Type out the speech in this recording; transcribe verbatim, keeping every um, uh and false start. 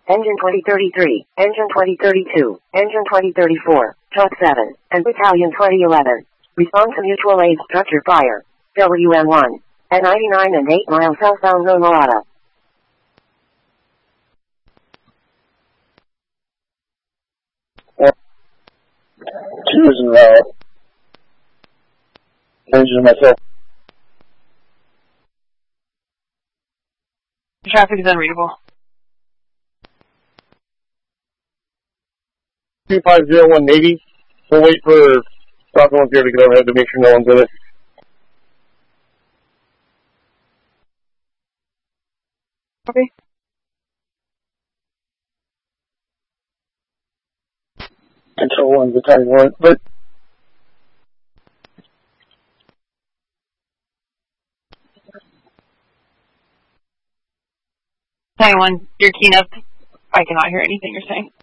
Engine twenty thirty-three, Engine twenty thirty-two, Engine twenty thirty-four, Talk seven, and Battalion twenty eleven. Respond to mutual aid structure fire. W M one. At ninety-nine and eight miles southbound Rosarada. Choosing route. Changing myself. Traffic is unreadable. two five zero one Navy. We'll wait for Falcon one zero to get overhead to make sure no one's in it. Okay. Control one's the time one, but Battalion one, you're keying up. I cannot hear anything you're saying.